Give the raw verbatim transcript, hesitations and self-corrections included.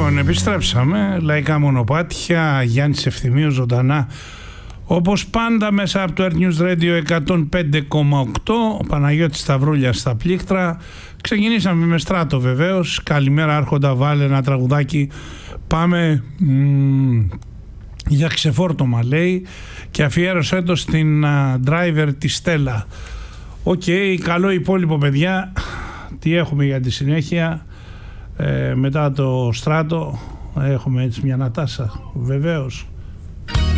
Λοιπόν, επιστρέψαμε. Λαϊκά μονοπάτια, Γιάννης Ευθυμίου ζωντανά. Όπως πάντα μέσα από το Earth News Radio εκατόν πέντε κόμμα οκτώ, ο Παναγιώτης Σταυρούλιας στα πλήκτρα. Ξεκινήσαμε με Στράτο βεβαίως. Καλημέρα Άρχοντα, βάλε ένα τραγουδάκι. Πάμε μ, για ξεφόρτωμα λέει και αφιέρωσέ το στην uh, driver τη Στέλλα. Οκ, okay, καλό υπόλοιπο παιδιά. Τι έχουμε για τη συνέχεια? Ε, μετά το Στράτο έχουμε έτσι μια Νατάσα βεβαίως.